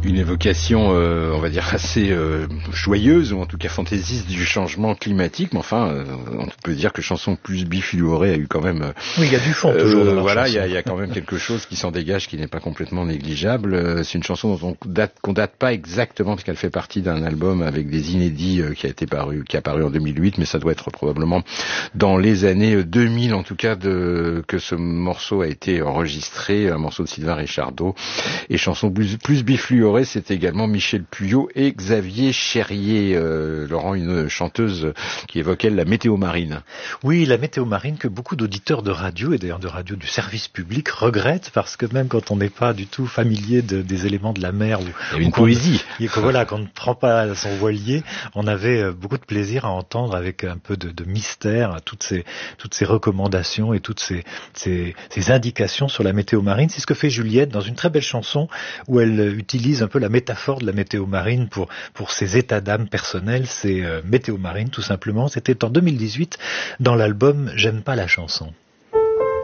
Une évocation, on va dire, assez joyeuse, ou en tout cas fantaisiste du changement climatique, mais enfin, on peut dire que chanson plus bifluorée a eu quand même... oui, il y a du fond toujours dans leur voilà, chanson. il y a quand même quelque chose qui s'en dégage, qui n'est pas complètement négligeable. C'est une chanson dont qu'on date pas exactement, parce qu'elle fait partie d'un album avec des inédits qui a paru en 2008, mais ça doit être probablement dans les années 2000, en tout cas, que ce morceau a été enregistré, un morceau de Sylvain Richardot. Et chanson plus bifluorée, c'est également Michel Puyot et Xavier Cherrier, Laurent, une chanteuse qui évoquait la météo marine. Oui, la météo marine que beaucoup d'auditeurs de radio, et d'ailleurs de radio du service public, regrettent, parce que même quand on n'est pas du tout familier des éléments de la mer, il y a une poésie. Qu'on ne prend pas son voilier, on avait beaucoup de plaisir à entendre avec un peu de mystère toutes ces recommandations et toutes ces indications sur la météo marine. C'est ce que fait Juliette dans une très belle chanson où elle utilise un peu la métaphore de la météo marine pour ses états d'âme personnels. C'est météo marine tout simplement. C'était en 2018 dans l'album J'aime pas la chanson.